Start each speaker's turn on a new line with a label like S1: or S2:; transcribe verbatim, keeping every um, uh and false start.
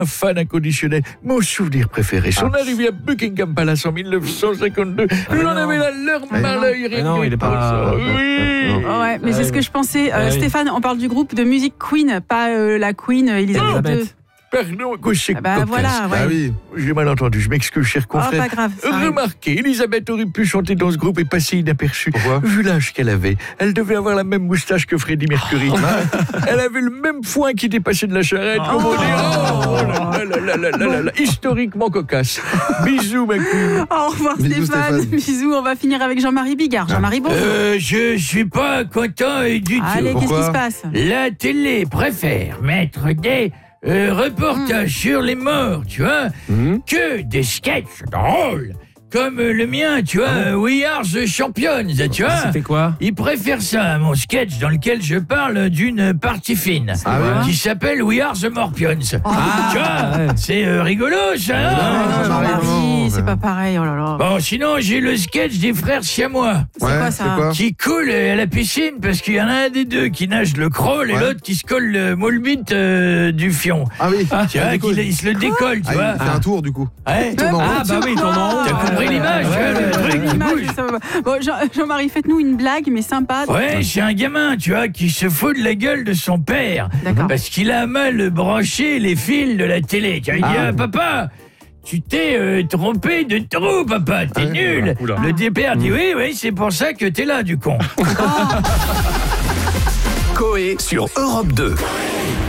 S1: un fan inconditionnel. Mon souvenir préféré, son
S2: Ah.
S1: arrivée à Buckingham Palace en dix-neuf cent cinquante-deux.
S2: Ah,
S1: J'en
S2: non.
S1: avais la larme
S2: Ah,
S1: à
S2: non.
S1: l'œil.
S2: Ah, non, il est pas-
S1: Oui.
S2: Non.
S3: Oh ouais, mais
S2: Ah,
S3: c'est ce
S2: oui.
S3: que je pensais. Euh,
S2: Ah, oui.
S3: Stéphane, on parle du groupe de musique Queen, pas euh, la Queen euh, Elisabeth deux.
S2: Elisabeth.
S1: Pardon, que c'est
S3: Ah bah
S1: cocasse.
S3: voilà, ouais.
S4: Ah oui.
S1: J'ai mal entendu, je m'excuse, cher
S3: Oh,
S1: confrère.
S3: pas grave. ça arrive.
S1: Remarquez, Elisabeth aurait pu chanter dans ce groupe et passer inaperçue.
S4: Pourquoi
S1: Vu l'âge qu'elle avait, elle devait avoir la même moustache que Freddie Mercury. Elle avait le même foin qui dépassait de la charrette. Comme on dit. Oh là là là là là là là. Historiquement cocasse. Bisous, ma queen.
S3: Au revoir
S4: Bisous,
S3: Stéphane.
S4: Stéphane.
S3: Bisous, on va finir avec Jean-Marie Bigard. Jean-Marie, bonjour.
S5: Euh, je suis pas content euh, du
S3: Allez,
S5: tout.
S3: qu'est-ce qui
S4: pourquoi
S3: se passe?
S5: La télé préfère mettre des euh, reportages sur les morts, tu vois,
S4: Mhm.
S5: que des sketchs drôles, comme euh, le mien, tu vois, euh, We Are the Champions, tu vois.
S2: C'était quoi?
S5: Ils préfèrent ça à mon sketch dans lequel je parle d'une partie fine
S4: Ah ouais.
S5: qui s'appelle We Are the Morpions. tu vois,
S2: ouais.
S5: c'est euh, rigolo ça. hein
S3: Ah,
S4: Jean-Marie, non,
S3: Jean-Marie, c'est
S4: mais-
S3: pas pareil. Oh là là.
S5: Bon, sinon j'ai le sketch des frères siamois.
S3: C'est
S4: Ouais,
S3: quoi
S4: c'est
S3: ça?
S4: quoi
S5: Qui coule à la piscine parce qu'il y en a un des deux qui nage le crawl et
S4: Ouais.
S5: l'autre qui se colle le moule-bite euh, du fion.
S4: Ah oui.
S5: Tu vois, qu'il- il se le décolle, tu
S4: Ah,
S5: vois.
S4: il fait un tour du coup.
S5: Ouais.
S4: Tourne en
S2: Ah
S4: rond.
S2: bah oui, ton nom.
S5: T'as compris l'image,
S2: Ouais,
S5: tu vois,
S2: ouais,
S5: le
S2: ouais,
S5: truc
S2: ouais.
S5: qui
S3: L'image,
S5: bouge.
S3: ça va pas. Bon, Jean- Jean-Marie, faites-nous une blague, mais sympa.
S5: Ouais, c'est un gamin, tu vois, qui se fout de la gueule de son père.
S3: D'accord.
S5: Parce qu'il a mal branché les fils de la télé. Tu vois, il dit,
S4: Ah.
S5: ah, papa, tu t'es euh, trompé de trou, papa, t'es
S4: Ouais.
S5: nul.
S2: Oula.
S5: Le père dit, oui, oui, c'est pour ça que t'es là, du con.
S6: Coé sur Europe deux.